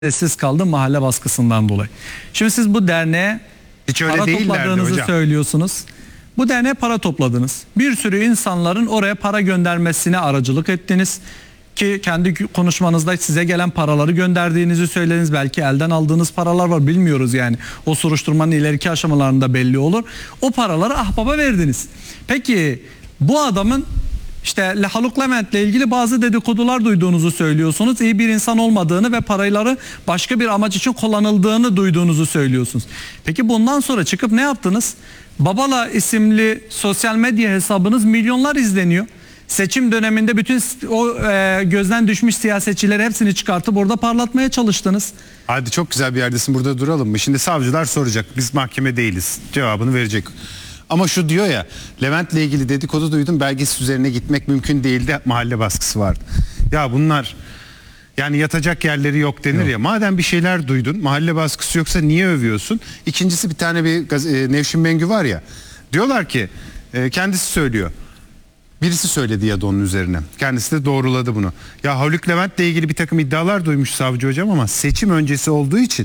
sessiz kaldı mahalle baskısından dolayı. Şimdi siz bu derneğe para topladığınızı söylüyorsunuz. Bu derneğe para topladınız. Bir sürü insanların oraya para göndermesine aracılık ettiniz. Ki kendi konuşmanızda size gelen paraları gönderdiğinizi söylediniz. Belki elden aldığınız paralar var, bilmiyoruz yani. O soruşturmanın ileriki aşamalarında belli olur. O paraları ahbaba verdiniz. Peki bu adamın İşte Haluk Levent'le ilgili bazı dedikodular duyduğunuzu söylüyorsunuz. İyi bir insan olmadığını ve paraları başka bir amaç için kullanıldığını duyduğunuzu söylüyorsunuz. Peki bundan sonra çıkıp ne yaptınız? Babala isimli sosyal medya hesabınız milyonlar izleniyor. Seçim döneminde bütün o gözden düşmüş siyasetçileri hepsini çıkartıp orada parlatmaya çalıştınız. Hadi çok güzel bir yerdesin, burada duralım mı? Şimdi savcılar soracak, biz mahkeme değiliz, cevabını verecek. Ama şu diyor ya, Levent'le ilgili dedikodu duydum, belgesiz üzerine gitmek mümkün değildi, mahalle baskısı vardı. Ya bunlar yani yatacak yerleri yok denir ya, madem bir şeyler duydun, mahalle baskısı yoksa niye övüyorsun? İkincisi, bir tane Nevşin Mengü var ya, diyorlar ki kendisi söylüyor. Birisi söyledi ya da onun üzerine. Kendisi de doğruladı bunu. Ya Haluk Levent'le ilgili bir takım iddialar duymuş savcı hocam ama seçim öncesi olduğu için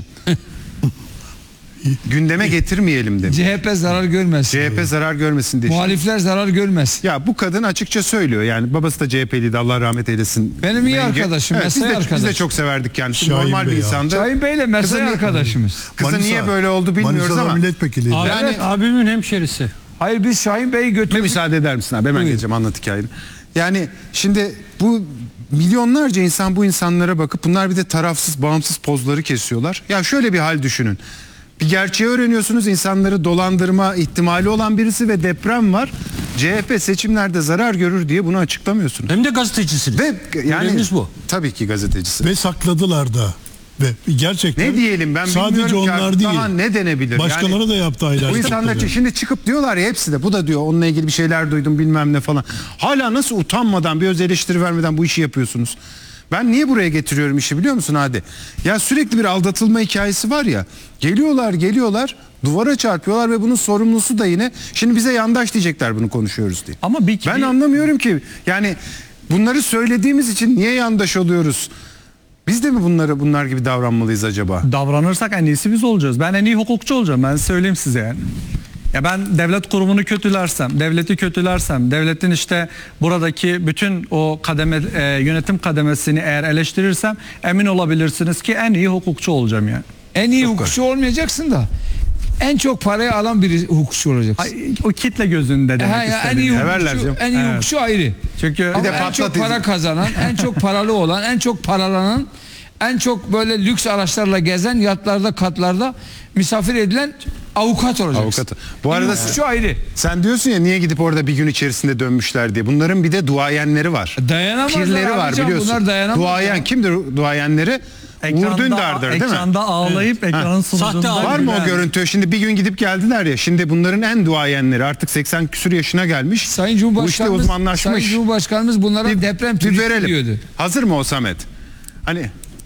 gündeme getirmeyelim demiş. CHP zarar görmesin. CHP zarar görmesin diye. Muhalifler zarar görmesin. Ya bu kadın açıkça söylüyor. Yani babası da CHP'liydi, Allah rahmet eylesin. Benim iyi arkadaşım, evet, mesai arkadaşım. Biz de çok severdik kendisini. Şahin Normal Bey bir insandı. Şahin Bey'le mesai arkadaşımız. Kızı niye böyle oldu bilmiyoruz Manisa'da ama. milletvekiliydi. Yani abimin hemşerisi. Hayır, biz Şahin Bey'i götürdük. Müsaade eder misin abi? Hemen geleceğim, anlat hikayeni. Yani şimdi bu milyonlarca insan bu insanlara bakıp bunlar bir de tarafsız, bağımsız pozları kesiyorlar. Ya şöyle bir hal düşünün. Bir gerçeği öğreniyorsunuz, insanları dolandırma ihtimali olan birisi ve deprem var. CHP seçimlerde zarar görür diye bunu açıklamıyorsunuz. Hem de gazetecisiniz. Ve yani bu. Tabii ki gazetecisi. Ve sakladılar da. Ve gerçekten Ne diyelim, ben sadece bilmiyorum onlar ki değil. daha ne denebilir? Başkaları yani, da yaptı ayrı. Bu insanlar şimdi çıkıp diyorlar ya, hepsi de, bu da diyor onunla ilgili bir şeyler duydum bilmem ne falan. Hala nasıl utanmadan, bir öz eleştiri vermeden bu işi yapıyorsunuz? Ben niye buraya getiriyorum işi biliyor musun Hadi? Ya sürekli bir aldatılma hikayesi var ya. Geliyorlar duvara çarpıyorlar ve bunun sorumlusu da yine, şimdi bize yandaş diyecekler bunu konuşuyoruz diye. Ama ben anlamıyorum ki yani bunları söylediğimiz için niye yandaş oluyoruz? Biz de mi bunlar gibi davranmalıyız acaba? Davranırsak en iyisi biz olacağız. Ben en iyi hukukçu olacağım, ben söyleyeyim size yani. Ya ben devlet kurumunu kötülersem, devleti kötülersem, devletin işte buradaki bütün o yönetim kademesini eğer eleştirirsem, emin olabilirsiniz ki en iyi hukukçu olacağım yani. En iyi hukukçu olmayacaksın da en çok parayı alan bir hukukçu olacaksın. O kitle gözünde demek en iyi istedim. hukukçu, en iyi hukukçu ayrı. Çünkü ama en çok para kazanan, en çok paralı olan, en çok paralanan, en çok böyle lüks araçlarla gezen, yatlarda, katlarda misafir edilen avukat olacaksın. Avukat. Bu arada hukukçu ayrı. Sen diyorsun ya, niye gidip orada bir gün içerisinde dönmüşler diye. Bunların bir de duayenleri var. Dayanamazlar. Pirleri var biliyorsun. Bunlar dayanamaz. Uğur kimdir duayenleri? Uğur Dündar'dır değil mi? Ekranda ağlayıp ekranın sonucunda. Var mı o görüntü? Şimdi bir gün gidip geldiler ya. Şimdi bunların en duayenleri artık 80 küsur yaşına gelmiş. Sayın Cumhurbaşkanımız, bu işte uzmanlaşmış. Sayın Cumhurbaşkanımız bunlara deprem tüyü diyordu. Hazır mı o Samet? Hani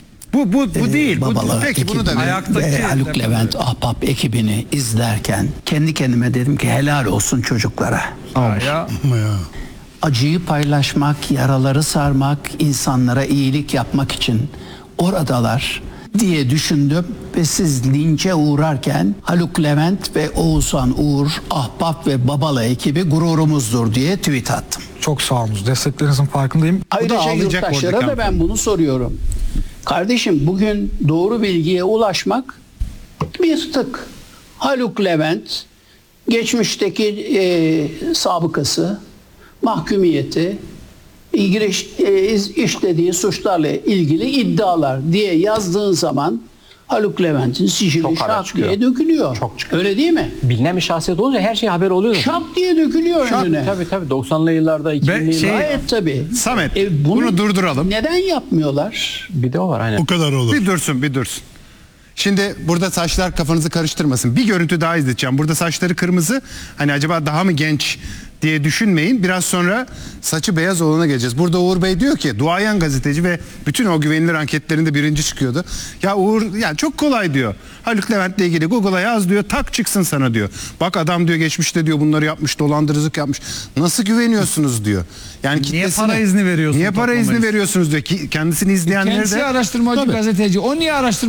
bu değil. Babalar Peki bunu da ve Haluk Levent Ahbap ekibini izlerken kendi kendime dedim ki helal olsun çocuklara. Acıyı paylaşmak, yaraları sarmak, insanlara iyilik yapmak için oradalar diye düşündüm ve siz linçe uğrarken Haluk Levent ve Oğuzhan Uğur, Ahbap ve Babala ekibi gururumuzdur diye tweet attım. Çok sağ olun. Desteklerinizin farkındayım. Ayrıca yurttaşlara da ben bunu soruyorum. Kardeşim, bugün doğru bilgiye ulaşmak bir tık. Haluk Levent geçmişteki sabıkası, mahkumiyeti, işlediği suçlarla ilgili iddialar diye yazdığın zaman Haluk Levent'in sicili şak diye dökülüyor. Çok çıkıyor. Öyle değil mi? Bilinen bir şahsiyet olunca her şey haber oluyor. Şak diye dökülüyor önüne. Tabii 90'lı yıllarda, 2000'li yıllarda. Gayet tabii. Samet, bunu durduralım. Neden yapmıyorlar? Bir de o var. Aynen. O kadar olur. Bir dursun. Şimdi burada saçlar kafanızı karıştırmasın. Bir görüntü daha izleteceğim. Burada saçları kırmızı. Hani acaba daha mı genç diye düşünmeyin. Biraz sonra saçı beyaz olana geleceğiz. Burada Uğur Bey diyor ki duayen gazeteci ve bütün o güvenilir anketlerinde birinci çıkıyordu. Ya Uğur ya çok kolay diyor. Haluk Levent'le ilgili Google'a yaz diyor, tak çıksın sana diyor. Bak adam diyor geçmişte diyor bunları yapmış, dolandırıcılık yapmış. Nasıl güveniyorsunuz diyor. Yani Niye kitlesine- para izni veriyorsun? Niye para izni toplamayız? veriyorsunuz diyor ki kendisini izleyenleri Kendisi de araştırmacı Tabii. gazeteci. O niye araştırmacı